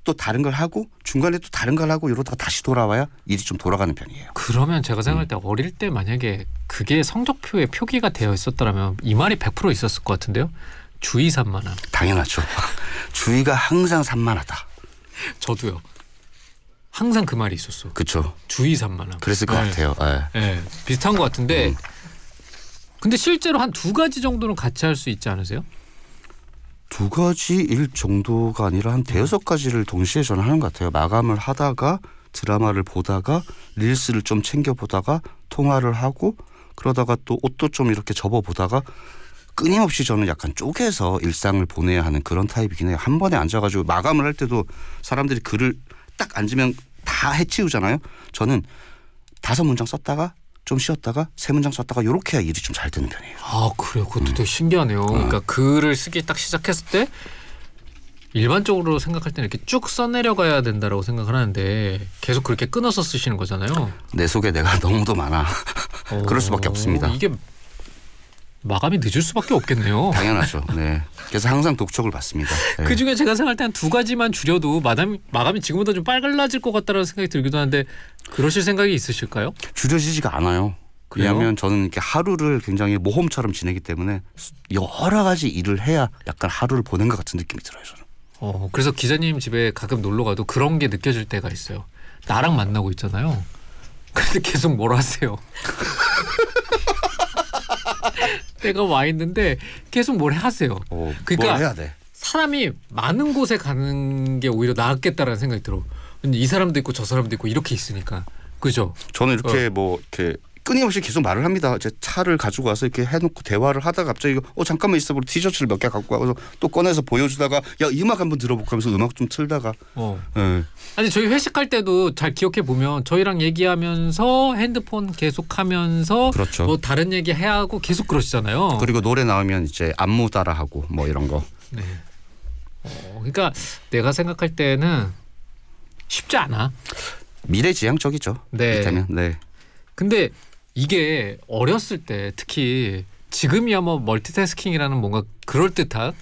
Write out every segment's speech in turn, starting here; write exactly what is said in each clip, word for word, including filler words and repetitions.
또 다른 걸 하고 중간에 또 다른 걸 하고 이러다가 다시 돌아와야 일이 좀 돌아가는 편이에요. 그러면 제가 생각할 때 음. 어릴 때 만약에 그게 성적표에 표기가 되어 있었더라면 이 말이 백 퍼센트 있었을 것 같은데요. 주의 산만함. 당연하죠. 주의가 항상 산만하다. 저도요. 항상 그 말이 있었어. 그렇죠. 주의 산만함. 그랬을 것 네. 같아요. 네. 네. 비슷한 것 같은데 음. 근데 실제로 한 두 가지 정도는 같이 할 수 있지 않으세요? 두 가지 일 정도가 아니라 한 대여섯 가지를 동시에 저는 하는 것 같아요. 마감을 하다가 드라마를 보다가 릴스를 좀 챙겨보다가 통화를 하고 그러다가 또 옷도 좀 이렇게 접어보다가 끊임없이 저는 약간 쪼개서 일상을 보내야 하는 그런 타입이긴 해요. 한 번에 앉아가지고 마감을 할 때도 사람들이 글을 딱 앉으면 다 해치우잖아요. 저는 다섯 문장 썼다가 좀 쉬었다가 세 문장 썼다가 이렇게 해야 일이 좀 잘 되는 편이에요. 아 그래요? 그것도 음. 되게 신기하네요. 그러니까 글을 쓰기 딱 시작했을 때 일반적으로 생각할 때는 이렇게 쭉 써내려가야 된다라고 생각을 하는데 계속 그렇게 끊어서 쓰시는 거잖아요. 내 속에 내가 너무도 많아. 어, 그럴 수밖에 없습니다. 이게 마감이 늦을 수밖에 없겠네요. 당연하죠. 네. 그래서 항상 독촉을 받습니다. 네. 그 중에 제가 생각할 때 한 두 가지만 줄여도 마감, 마감이 지금보다 좀 빨라질 것 같다는 생각이 들기도 하는데 그러실 생각이 있으실까요? 줄여지지가 않아요. 그래요? 왜냐하면 저는 이렇게 하루를 굉장히 모험처럼 지내기 때문에 여러 가지 일을 해야 약간 하루를 보낸 것 같은 느낌이 들어요. 저는. 어, 그래서 기자님 집에 가끔 놀러 가도 그런 게 느껴질 때가 있어요. 나랑 만나고 있잖아요. 근데 계속 뭘 하세요. 때가 와 있는데 계속 뭘 하세요. 어, 그러니까 뭘 해야 돼. 사람이 많은 곳에 가는 게 오히려 낫겠다라는 생각이 들어. 이 사람도 있고 저 사람도 있고 이렇게 있으니까. 그죠? 저는 이렇게 어. 뭐 이렇게 끊임없이 계속 말을 합니다. 제 차를 가지고 와서 이렇게 해놓고 대화를 하다가 갑자기 어 잠깐만 있어 보고 티셔츠를 몇 개 갖고 와서 또 꺼내서 보여주다가 야 음악 한번 들어볼까 하면서 음악 좀 틀다가 어. 네. 아니 저희 회식할 때도 잘 기억해 보면 저희랑 얘기하면서 핸드폰 계속하면서 그렇죠. 뭐 다른 얘기 해야 하고 계속 그러시잖아요. 그리고 노래 나오면 이제 안무 따라하고 뭐 이런 거. 네. 어, 그러니까 내가 생각할 때는 쉽지 않아. 미래지향적이죠. 네. 이를테면. 네. 근데 이게 어렸을 때 특히 지금이야 뭐 멀티태스킹이라는 뭔가 그럴듯한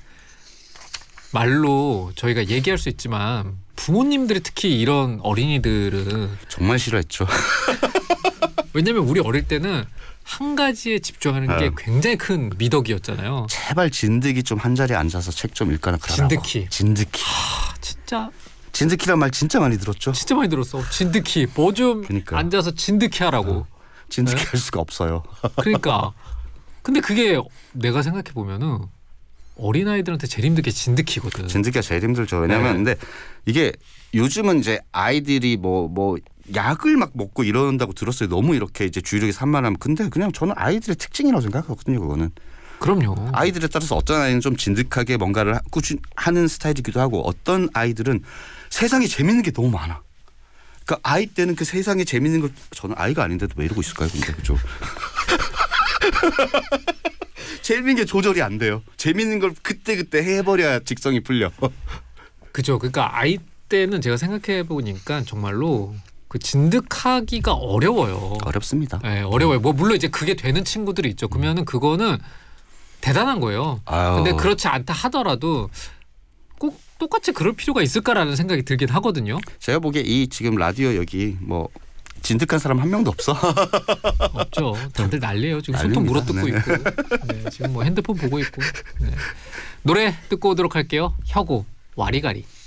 말로 저희가 얘기할 수 있지만 부모님들이 특히 이런 어린이들은 정말 싫어했죠. 왜냐면 우리 어릴 때는 한 가지에 집중하는 게 어. 굉장히 큰 미덕이었잖아요. 제발 진드기 좀 한 자리에 앉아서 책 좀 읽거나 그러라고. 진드키. 진드키. 아, 진짜 진드키란 말 진짜 많이 들었죠. 진짜 많이 들었어. 진드키. 뭐 좀 그러니까. 앉아서 진드키 하라고. 어. 진드키 네? 할 수가 없어요. 그러니까. 근데 그게 내가 생각해 보면은 어린아이들한테 제일 힘든 게 진드키거든. 진드기가 제일 힘들죠. 왜냐면 네. 근데 이게 요즘은 이제 아이들이 뭐 뭐 약을 막 먹고 이런다고 들었어요. 너무 이렇게 이제 주의력이 산만하면. 근데 그냥 저는 아이들의 특징이라고 생각하거든요. 그거는. 그럼요. 아이들에 따라서 어떤 아이는 좀 진득하게 뭔가를 꾸준히 하는 스타일이기도 하고 어떤 아이들은 세상에 재밌는 게 너무 많아. 그러니까 아이 때는 그 세상에 재밌는 걸 저는 아이가 아닌데도 왜 이러고 있을까요? 근데 그죠? 재밌는 게 조절이 안 돼요. 재밌는 걸 그때그때 해버려야 직성이 풀려. 그죠. 그러니까 아이 때는 제가 생각해 보니까 정말로 그 진득하기가 어려워요. 어렵습니다. 네, 어려워요. 뭐 물론 이제 그게 되는 친구들이 있죠. 그러면은 그거는 대단한 거예요. 아유. 근데 그렇지 않다 하더라도 꼭 똑같이 그럴 필요가 있을까라는 생각이 들긴 하거든요. 제가 보기에 이 지금 라디오 여기 뭐 진득한 사람 한 명도 없어. 없죠. 다들 난리예요. 지금 난립니다. 손톱 물어뜯고 네. 있고 네, 지금 뭐 핸드폰 보고 있고. 네. 노래 듣고 오도록 할게요. 혁오 와리가리.